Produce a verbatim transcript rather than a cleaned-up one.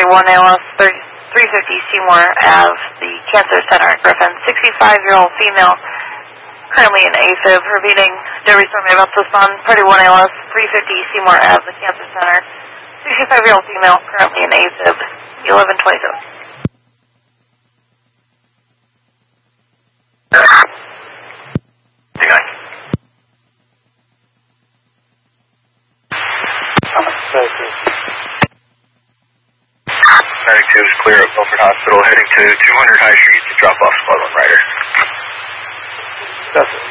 one A L S, three fifty Seymour Avenue, the Cancer Center at Griffin. sixty-five-year-old female, currently in AFib, repeating Derby Storm events respond. Party one A L S, three fifty Seymour Avenue, the Cancer Center. sixty-five-year-old female, currently in AFib, eleven twenty-seven. ninety-two is clear at Milford Hospital, heading to two hundred High Street to drop off Squad one Rider. That's it.